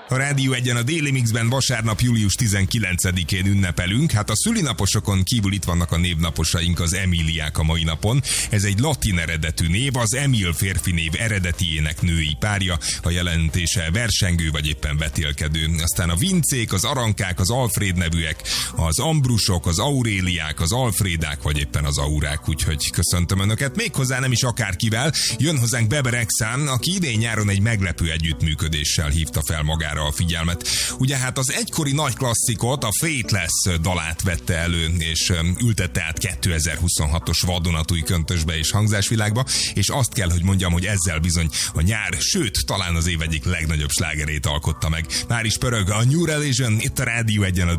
A Rádió Egyen a Déli Mixben vasárnap július 19-én ünnepelünk. Hát a szülinaposokon kívül itt vannak a névnaposaink, az Emíliák a mai napon. Ez egy latin eredetű név, az Emil férfi név eredetiének női párja, a jelentése versengő vagy éppen vetélkedő. Aztán a Vincék, az Arankák, az Alfred nevűek, az Ambrusok, az Auréliák, az Alfrédák vagy éppen az Aurák, úgyhogy köszöntöm Önöket. Méghozzá nem is akárkivel, jön hozzánk Bebe Rexha, aki idén-nyáron egy meglepő együttműködéssel hívta fel magára a figyelmet. Ugye hát az egykori nagy klasszikot, a Faithless dalát vette elő, és ültette át 2026-os vadonatúj köntösbe és hangzásvilágba, és azt kell, hogy mondjam, hogy ezzel bizony a nyár, sőt, talán az év egyik legnagyobb slágerét alkotta meg. Már is pörög a New Religion, itt a Rádió Egyen a